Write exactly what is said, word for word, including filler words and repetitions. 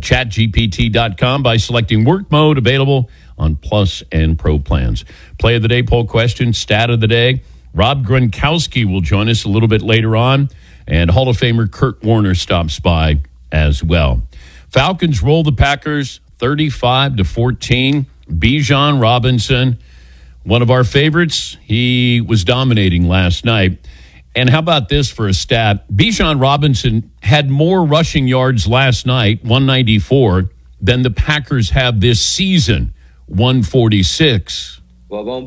chat G P T dot com by selecting work mode, available on Plus and Pro plans. Play of the day, poll question, stat of the day. Rob Gronkowski will join us a little bit later on, and Hall of Famer Kurt Warner stops by as well. Falcons roll the Packers thirty-five to fourteen. Bijan Robinson, one of our favorites, he was dominating last night. And how about this for a stat? Bijan Robinson had more rushing yards last night, one ninety-four, than the Packers have this season, one forty-six. Well,